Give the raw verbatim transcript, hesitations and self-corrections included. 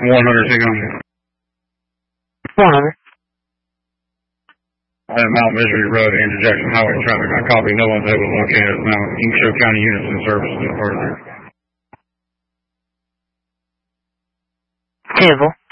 one hundred, take on. one hundred. At Mount Misery Road, Andrew Jackson Highway traffic. I copy. No one's able to locate it now. You can show county units in service to further. Table.